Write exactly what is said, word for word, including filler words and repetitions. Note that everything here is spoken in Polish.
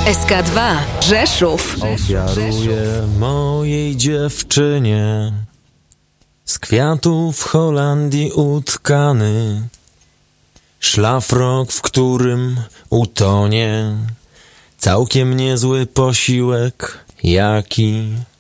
S K dwa Rzeszów. Ofiaruję mojej dziewczynie z kwiatów w Holandii utkany szlafrok, w którym utonie całkiem niezły posiłek, jaki